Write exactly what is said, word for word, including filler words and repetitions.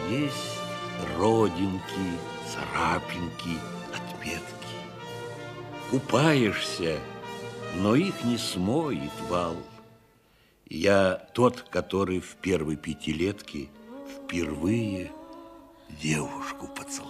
есть родинки, царапинки, отметки. Купаешься, но их не смоет вал. Я тот, который в первой пятилетке впервые девушку поцеловал.